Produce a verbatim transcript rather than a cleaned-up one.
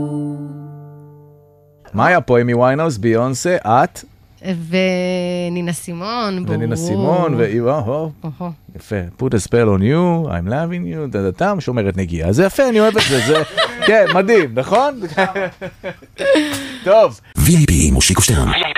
מה היה פה? אמי ויינהאוס, ביונסה, את? ונינה סימון, ברור. ונינה סימון, ואיו, יפה. Put a spell on you, I'm loving you, דדתם, שומרת נגיעה. זה יפה, אני אוהב את זה, זה, כן, מדהים, נכון? טוב. וי איי פי מושיקו שטרן.